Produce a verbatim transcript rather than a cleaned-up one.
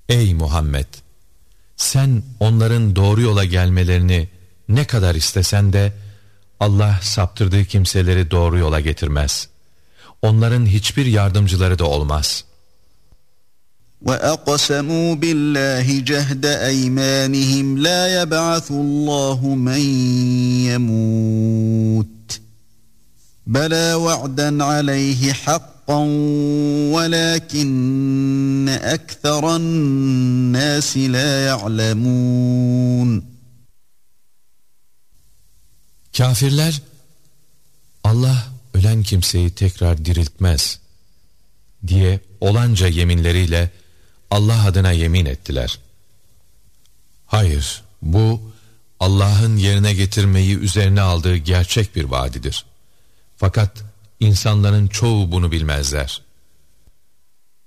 Ey Muhammed! Sen onların doğru yola gelmelerini ne kadar istesen de Allah saptırdığı kimseleri doğru yola getirmez. Onların hiçbir yardımcıları da olmaz. وَأَقْسَمُوا بِاللّٰهِ جَهْدَ أَيْمَانِهِمْ لَا يَبْعَثُ اللّٰهُ مَنْ يَمُوتُ بَلَا وَعْدًا عَلَيْهِ حَقًّا وَلَكِنَّ أَكْثَرَ النَّاسِ لَا يَعْلَمُونَ. Kafirler, Allah ölen kimseyi tekrar diriltmez diye olanca yeminleriyle Allah adına yemin ettiler. Hayır, bu Allah'ın yerine getirmeyi üzerine aldığı gerçek bir vaadidir. Fakat insanların çoğu bunu bilmezler.